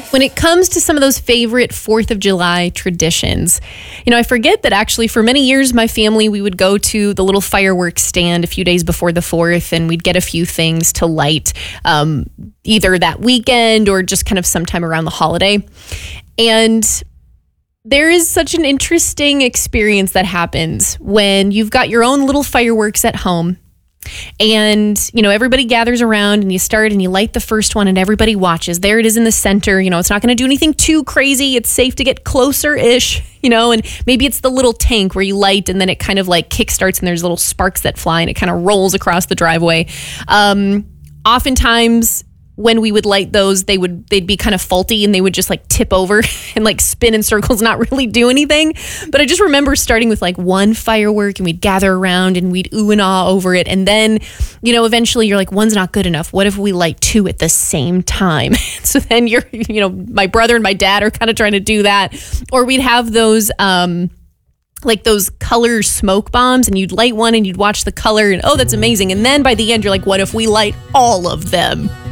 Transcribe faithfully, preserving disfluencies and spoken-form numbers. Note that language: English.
When it comes to some of those favorite fourth of July traditions, you know, I forget that actually for many years, my family, we would go to the little fireworks stand a few days before the fourth, and we'd get a few things to light um, either that weekend or just kind of sometime around the holiday. And there is such an interesting experience that happens when you've got your own little fireworks at home. And, you know, everybody gathers around and you start and you light the first one and everybody watches. There it is in the center. You know, it's not going to do anything too crazy. It's safe to get closer-ish, you know, and maybe it's the little tank where you light and then it kind of like kickstarts and there's little sparks that fly and it kind of rolls across the driveway. Um, oftentimes, when we would light those, they would, they'd be kind of faulty and they would just like tip over and like spin in circles, not really do anything. But I just remember starting with like one firework and we'd gather around and we'd ooh and ah over it. And then, you know, eventually you're like, one's not good enough. What if we light two at the same time? So then you're, you know, my brother and my dad are kind of trying to do that. Or we'd have those, um, like those color smoke bombs and you'd light one and you'd watch the color and oh, that's amazing. And then by the end, you're like, what if we light all of them?